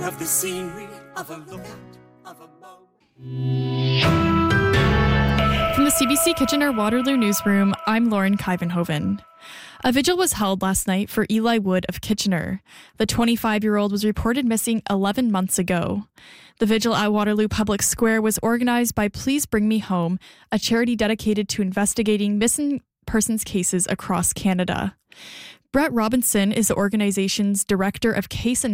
Of the scenery of a lookout of a moment. From the CBC Kitchener-Waterloo newsroom, I'm Lauren Kivenhoven. A vigil was held last night for Eli Wood of Kitchener. The 25-year-old was reported missing 11 months ago. The vigil at Waterloo Public Square was organized by Please Bring Me Home, a charity dedicated to investigating missing persons cases across Canada. Brett Robinson is the organization's Director of Case